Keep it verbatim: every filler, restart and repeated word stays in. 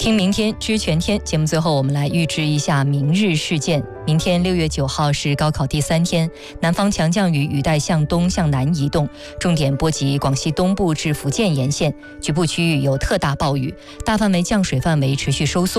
听明天知全天节目，最后我们来预知一下明日事件。明天六月九号是高考第三天，南方强降雨雨带向东向南移动，重点波及广西东部至福建沿线，局部区域有特大暴雨，大范围降水范围持续收缩。